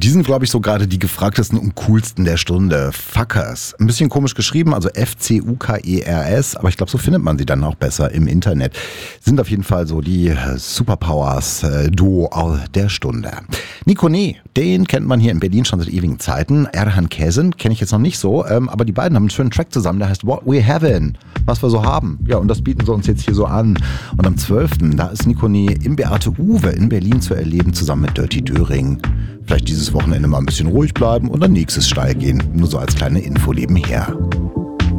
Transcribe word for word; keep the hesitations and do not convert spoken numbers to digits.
Die sind, glaube ich, so gerade die gefragtesten und coolsten der Stunde. Fuckers. Ein bisschen komisch geschrieben, also F C U K E R S, aber ich glaube, so findet man sie dann auch besser im Internet. Sind auf jeden Fall so die Superpowers-Duo der Stunde. Nico Nee, den kennt man hier in Berlin schon seit ewigen Zeiten. Erhan Käsen kenne ich jetzt noch nicht so, aber die beiden haben einen schönen Track zusammen, der heißt What We Havin', was wir so haben. Ja, und das bieten sie uns jetzt hier so an. Und am zwölften da ist Nico Nee im Beate Uwe in Berlin zu erleben, zusammen mit Dirty Döring. Vielleicht dieses Wochenende mal ein bisschen ruhig bleiben und dann nächstes steil gehen. Nur so als kleine Info nebenher.